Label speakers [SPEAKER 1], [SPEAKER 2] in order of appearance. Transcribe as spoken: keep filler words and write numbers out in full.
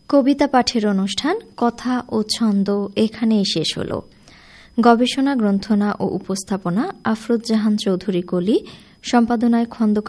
[SPEAKER 1] কবিতা পাঠের অনুষ্ঠান কথা ও ছন্দ এখানেই শেষ হল। গবেষণা, গ্রন্থনা ও উপস্থাপনা আফরোজ জাহান চৌধুরী কলি, সম্পাদনায় খন্দকার